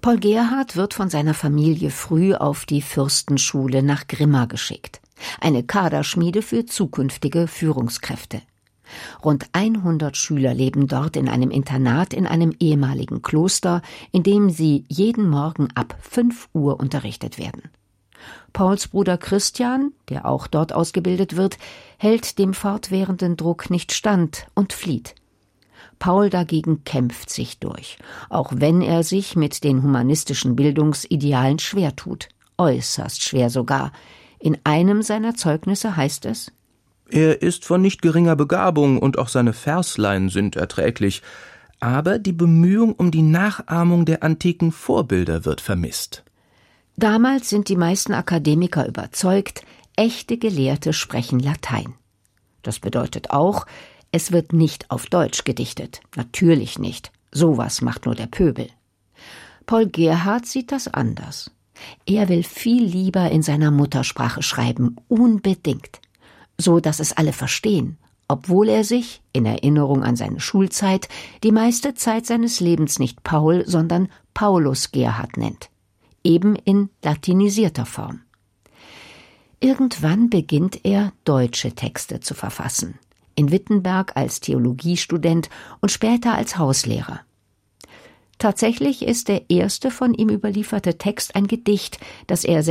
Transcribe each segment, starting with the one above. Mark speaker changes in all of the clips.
Speaker 1: Paul Gerhardt wird von seiner Familie früh auf die Fürstenschule nach Grimma geschickt, eine Kaderschmiede für zukünftige Führungskräfte. Rund 100 Schüler leben dort in einem Internat in einem ehemaligen Kloster, in dem sie jeden Morgen ab 5 Uhr unterrichtet werden. Pauls Bruder Christian, der auch dort ausgebildet wird, hält dem fortwährenden Druck nicht stand und flieht. Paul dagegen kämpft sich durch, auch wenn er sich mit den humanistischen Bildungsidealen schwer tut, äußerst schwer sogar. In einem seiner Zeugnisse heißt es:
Speaker 2: Er ist von nicht geringer Begabung und auch seine Verslein sind erträglich, aber die Bemühung um die Nachahmung der antiken Vorbilder wird vermisst.
Speaker 1: Damals sind die meisten Akademiker überzeugt, echte Gelehrte sprechen Latein. Das bedeutet auch, es wird nicht auf Deutsch gedichtet. Natürlich nicht. Sowas macht nur der Pöbel. Paul Gerhardt sieht das anders. Er will viel lieber in seiner Muttersprache schreiben, unbedingt. So, dass es alle verstehen, obwohl er sich, in Erinnerung an seine Schulzeit, die meiste Zeit seines Lebens nicht Paul, sondern Paulus Gerhardt nennt. Eben in latinisierter Form. Irgendwann beginnt er, deutsche Texte zu verfassen. In Wittenberg als Theologiestudent und später als Hauslehrer. Tatsächlich ist der erste von ihm überlieferte Text ein Gedicht, das er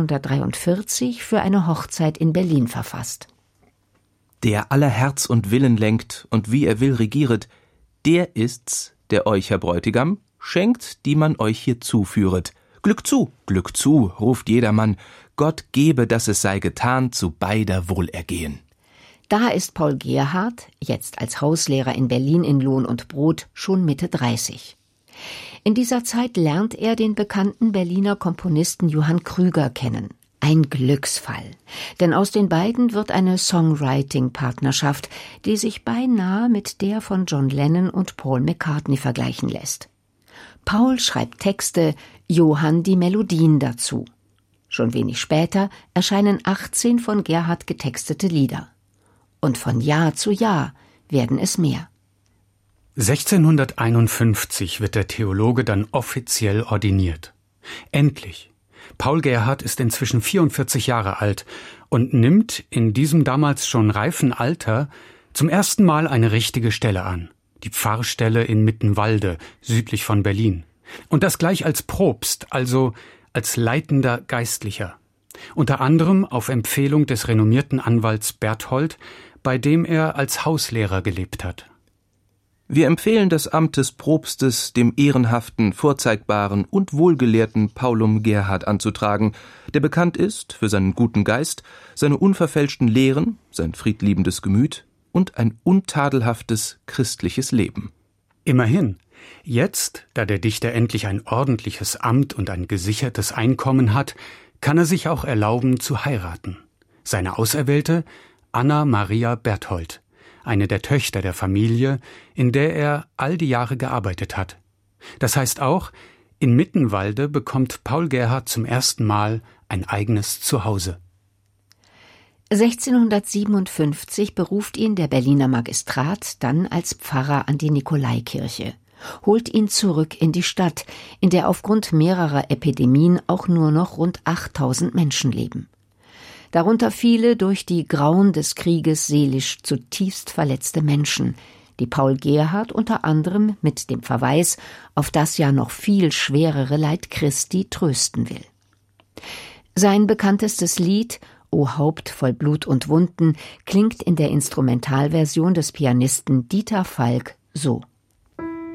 Speaker 1: 1643 für eine Hochzeit in Berlin verfasst.
Speaker 2: Der aller Herz und Willen lenkt und wie er will regieret, der ist's, der euch, Herr Bräutigam, schenkt, die man euch hier zuführet. Glück zu, ruft jedermann, Gott gebe, dass es sei getan, zu beider Wohlergehen.
Speaker 1: Da ist Paul Gerhardt, jetzt als Hauslehrer in Berlin in Lohn und Brot, schon Mitte 30. In dieser Zeit lernt er den bekannten Berliner Komponisten Johann Krüger kennen. Ein Glücksfall, denn aus den beiden wird eine Songwriting-Partnerschaft, die sich beinahe mit der von John Lennon und Paul McCartney vergleichen lässt. Paul schreibt Texte, Johann die Melodien dazu. Schon wenig später erscheinen 18 von Gerhardt getextete Lieder. Und von Jahr zu Jahr werden es mehr.
Speaker 3: 1651 wird der Theologe dann offiziell ordiniert. Endlich! Paul Gerhardt ist inzwischen 44 Jahre alt und nimmt in diesem damals schon reifen Alter zum ersten Mal eine richtige Stelle an. Die Pfarrstelle in Mittenwalde, südlich von Berlin. Und das gleich als Propst, also als leitender Geistlicher. Unter anderem auf Empfehlung des renommierten Anwalts Berthold, bei dem er als Hauslehrer gelebt hat.
Speaker 2: Wir empfehlen das Amt des Propstes dem ehrenhaften, vorzeigbaren und wohlgelehrten Paulum Gerhardt anzutragen, der bekannt ist für seinen guten Geist, seine unverfälschten Lehren, sein friedliebendes Gemüt und ein untadelhaftes christliches Leben.
Speaker 3: Immerhin, jetzt, da der Dichter endlich ein ordentliches Amt und ein gesichertes Einkommen hat, kann er sich auch erlauben zu heiraten. Seine Auserwählte Anna Maria Berthold, eine der Töchter der Familie, in der er all die Jahre gearbeitet hat. Das heißt auch, in Mittenwalde bekommt Paul Gerhardt zum ersten Mal ein eigenes Zuhause.
Speaker 1: 1657 beruft ihn der Berliner Magistrat dann als Pfarrer an die Nikolaikirche, holt ihn zurück in die Stadt, in der aufgrund mehrerer Epidemien auch nur noch rund 8000 Menschen leben. Darunter viele durch die Grauen des Krieges seelisch zutiefst verletzte Menschen, die Paul Gerhardt unter anderem mit dem Verweis auf das ja noch viel schwerere Leid Christi trösten will. Sein bekanntestes Lied »O Haupt voll Blut und Wunden« klingt in der Instrumentalversion des Pianisten Dieter Falk so.